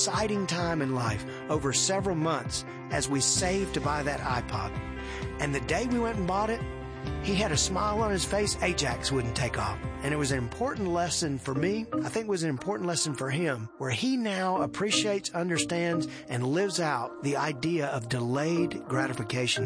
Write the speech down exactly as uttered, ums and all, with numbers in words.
exciting time in life over several months as we saved to buy that iPod. And the day we went and bought it, he had a smile on his face Ajax wouldn't take off. And it was an important lesson for me. I think it was an important lesson for him, where he now appreciates, understands, and lives out the idea of delayed gratification.